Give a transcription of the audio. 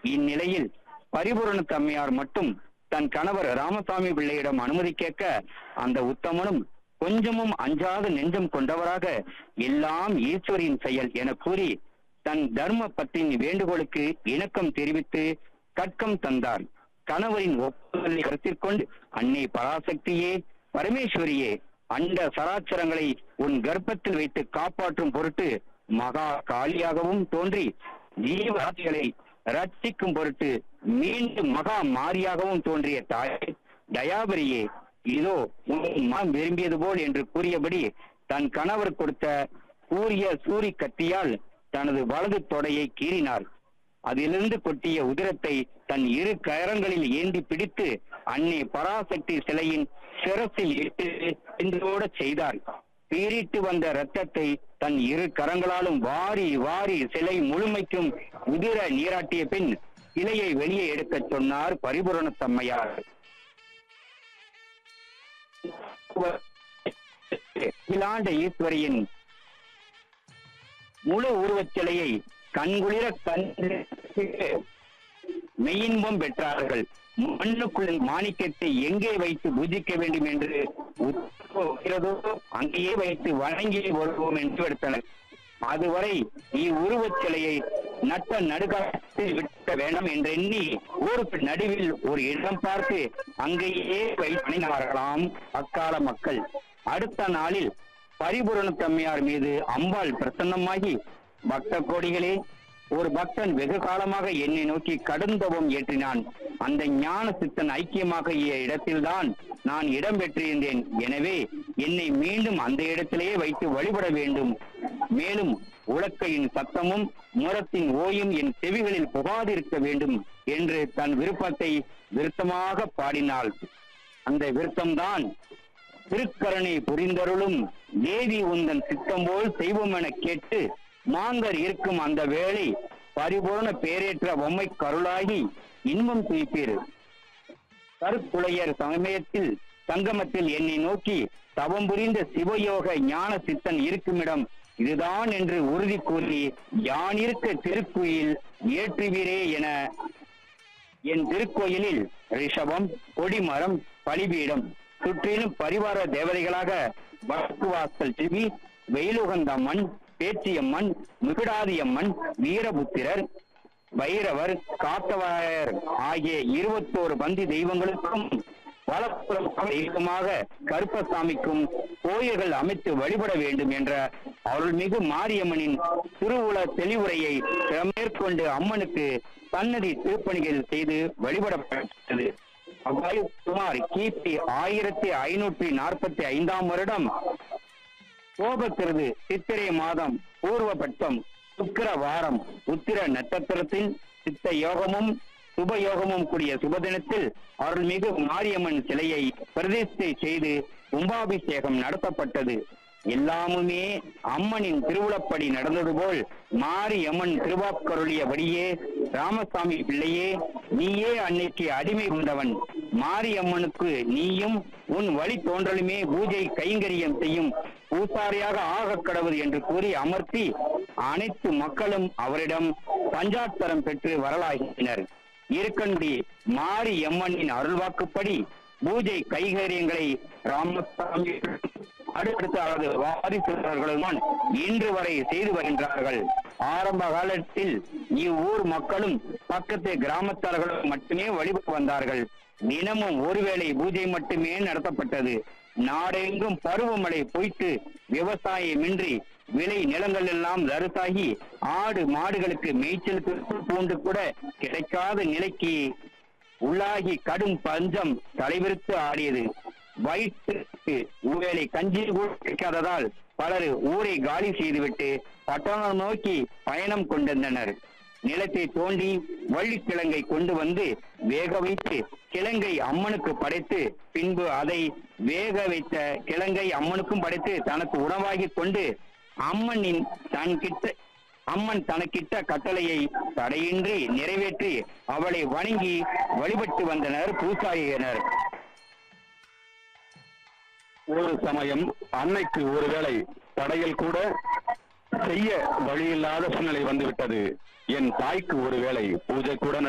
இந்நிலையில் பரிபூரண அம்மையார் மட்டும் தன் கணவர் ராமசாமி பிள்ளையிடம் அனுமதி கேட்க அந்த உத்தமனும் கொஞ்சமும் அஞ்சாத நெஞ்சம் கொண்டவராக எல்லாம் ஈஸ்வரின் செயல் என கூறி தன் தர்ம பத்தின் வேண்டுகோளுக்கு இணக்கம் தெரிவித்து கட்கம் தந்தார். கணவரின் ஒப்புதலை கருத்தில் கொண்டு அன்னை பராசக்தியே, பரமேஸ்வரியே, அண்ட சராச்சரங்களை உன் கர்ப்பத்தில் வைத்து காப்பாற்றும் பொருட்டு மகா காளியாகவும் தோன்றி ஜீவராசிகளை ரட்சிக்கும் பொருட்டு மீண்டும் மகா மாரியாகவும் தோன்றிய தாய் தயாபரியே, இதோ உன் மனம் விரும்பியது போல் என்று கூறியபடி தன் கணவர் கொடுத்த கூறிய சூரி கத்தியால் தனது வலது தொடையை கீறினார். அதிலிருந்து கொட்டிய உதிரத்தை தன் இரு கரங்களில் ஏந்தி பிடித்து அன்னை பராசக்தி சிலையின் சிரசில் இட்டு சிந்தோட செய்தார். பீரிட்டு வந்த இரத்தத்தை தன் இரு கரங்களாலும் வாரி வாரி சிலை முழுமைக்கும் உதிர நீராட்டிய பின் சிலையை வெளியே எடுக்க சொன்னார் பரிபூரணத்தம்மையார். அகிலாண்ட ஈஸ்வரியின் முழு உருவச் சிலையை கண்குளிர கண்டு மெய்யின்பம் பெற்றார்கள். மண்ணுக்குள் மாணிக்கத்தை எங்கே வைத்து பூஜிக்க வேண்டும் என்று உத்தரவு அங்கேயே வைத்து வணங்கி வருவோம் என்று எடுத்தனர். அதுவரை இவ்வுருவச் சிலையை நட்ட நடுக்காட்டில் விட்ட வேண்டாம் என்றெண்ணி ஊருக்கு நடுவில் ஒரு இடம் பார்த்து அங்கேயே வைத்தார்களாம் அக்கால மக்கள். அடுத்த நாளில் பரிபூரணத்தம்மையார் மீது அம்பாள் பிரசன்னமாகி, பக்த கோடிகளே, ஒரு பக்தன் வெகு காலமாக என்னை நோக்கி கடுந்தவம் ஏற்றினான். அந்த ஞான சித்தன் ஐக்கியமாகிய இடத்தில்தான் நான் இடம் பெற்றிருந்தேன். எனவே என்னை மீண்டும் அந்த இடத்திலேயே வைத்து வழிபட வேண்டும். மேலும் உலக்கையின் சத்தமும் முரத்தின் ஓயும் என் செவிகளில் புகாதிருக்க வேண்டும் என்று தன் விருப்பத்தை விருத்தமாக பாடினாள். அந்த விருத்தம்தான் திருக்கருணை புரிந்தருளும் தேவி உந்தன் சித்தம் போல் செய்வோம் என கேட்டு மாந்தர் இருக்கும் அந்த வேளை பரிபூர்ண பேரேற்ற பொம்மை கருளாகி இன்பம் துய்ப்பீர். கருப்புளையர் சமயத்தில் சங்கமத்தில் என்னை நோக்கி தவம் புரிந்த சிவயோக ஞான சித்தன் இருக்குமிடம் இதுதான் என்று உறுதி கூறி யான் இருக்க திருக்குயில் ஏற்றுவீரே என என் திருக்கோயிலில் ரிஷபம், கொடிமரம், பலிபீடம், சுற்றிலும் பரிவார தேவதைகளாக வடக்குவாசல் சிவி, வெயிலுகந்தம்மன், பேச்சியம்மன், முகிடாதியம்மன், வீரபுத்திரர், பைரவர், காத்தவாயர் ஆகிய 21 பந்தி தெய்வங்களுக்கும் வலப்புறம் தெய்வமாக கருப்பசாமிக்கும் கோயில்கள் அமைத்து வழிபட வேண்டும் என்ற அருள்மிகு மாரியம்மனின் திருவுள தெளிவுரையை மேற்கொண்டு அம்மனுக்கு சன்னதி திருப்பணிகள் செய்து வழிபடப்பட்டது. அவ்வாறு சுமார் கிபி 1545 வருடம் கோபத்திருது சித்திரை மாதம் பூர்வபட்சம் சுக்கிர வாரம் உத்திர நட்சத்திரத்தில் சித்த யோகமும் சுபயோகமும் கூடிய சுபதினத்தில் அருள்மிகு மாரியம்மன் சிலையை பிரதிஷ்டை செய்து கும்பாபிஷேகம் நடத்தப்பட்டது. எல்லாமுமே அம்மனின் திருவுளப்படி நடந்தது போல் மாரியம்மன் திருவாக்கருளியபடியே ராமசாமி பிள்ளையே, நீயே அன்னைக்கு அடிமை கொண்டவன். மாரியம்மனுக்கு நீயும் உன் வழி தோன்றலுமே பூஜை கைங்கரியம் செய்யும் பூசாரியாக ஆக கடவுள் என்று கூறி அமர்த்தி அனைத்து மக்களும் அவரிடம் பஞ்சாட்சரம் பெற்று வரலாகினர். இருக்கண்டி மாரியம்மனின் அருள்வாக்குப்படி பூஜை கைகரியங்களை ராமசாமி அடுத்தடுத்து அவரது வாரிசுகளுடன் இன்று வரை செய்து வருகின்றார்கள். ஆரம்ப காலத்தில் இவ்வூர் மக்களும் பக்கத்து கிராமத்தார்களும் மட்டுமே வழிபட்டு வந்தார்கள். தினமும் ஒருவேளை பூஜை மட்டுமே நடத்தப்பட்டது. நாடெங்கும் பருவமழை பொய்த்து விவசாயமின்றி விளை நிலங்கள் எல்லாம் தருசாகி ஆடு மாடுகளுக்கு மேய்ச்சலுக்கு பூண்டு கூட கிடைக்காத நிலைக்கு உள்ளாகி கடும் பஞ்சம் தலைவிரித்து ஆடியது. வயிற்றுக்கு ஒருவேளை கஞ்சி கூட கிடைக்காததால் பலர் ஊரை காலி செய்துவிட்டு பட்டணம் நோக்கி பயணம் கொண்டிருந்தனர். நிலத்தை தோண்டி வள்ளிக்கிழங்கை கொண்டு வந்து வேக வைத்து கிழங்கை அம்மனுக்கு படைத்து பின்பு அதை வேக வைத்த கிழங்கை அம்மனுக்கும் படைத்து தனக்கு உணவாகி கொண்டு அம்மன் தனக்கிட்ட கட்டளையை தடையின்றி நிறைவேற்றி அவளை வணங்கி வழிபட்டு வந்தனர் பூசாரியினர். ஒரு சமயம் அன்னைக்கு ஒருவேளை படையல் கூட செய்ய வழியில்லாத சூழ்நிலை வந்துவிட்டது. என் தாய்க்கு ஒருவேளை பூஜை கூட